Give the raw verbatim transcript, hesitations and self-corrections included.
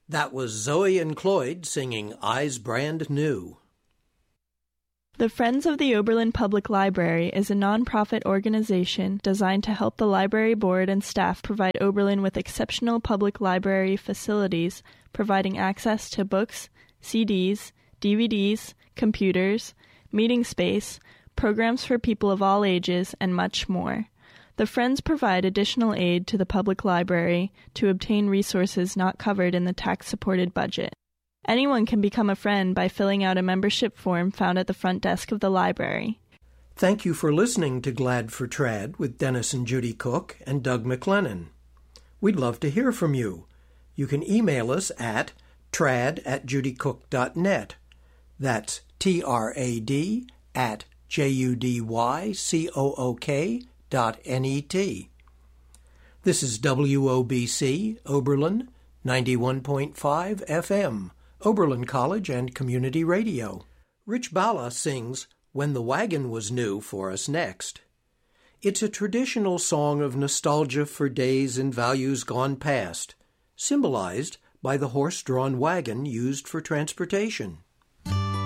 That was Zoe and Cloyd singing Eyes Brand New. The Friends of the Oberlin Public Library is a nonprofit organization designed to help the library board and staff provide Oberlin with exceptional public library facilities, providing access to books, C Ds, D V Ds, computers, meeting space, programs for people of all ages, and much more. The Friends provide additional aid to the public library to obtain resources not covered in the tax-supported budget. Anyone can become a friend by filling out a membership form found at the front desk of the library. Thank you for listening to Glad for Trad with Dennis and Judy Cook and Doug McLennan. We'd love to hear from you. You can email us at trad at judycook dot net. That's T R A D at J U D Y C O O K dot N E T. This is W O B C, Oberlin, ninety-one point five F M. Oberlin College and Community Radio. Rich Bala sings When the Wagon Was New for us next. It's a traditional song of nostalgia for days and values gone past, symbolized by the horse-drawn wagon used for transportation.